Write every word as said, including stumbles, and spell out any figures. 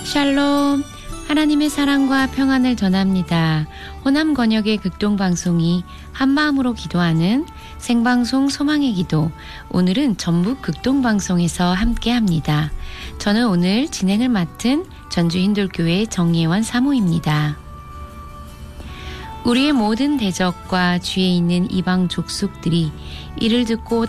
샬롬, 하나님의 사랑과 평안을 전합니다. 호남 권역의 극동방송이 한마음으로 기도하는 생방송 소망의 기도, 오늘은 전북 극동방송에서 함께합니다. 저는 오늘 진행을 맡은 전주힌돌교회 정예원 사모입니다. 우리의 모든 대적과 주위에 있는 이방 족속들이 이를 듣고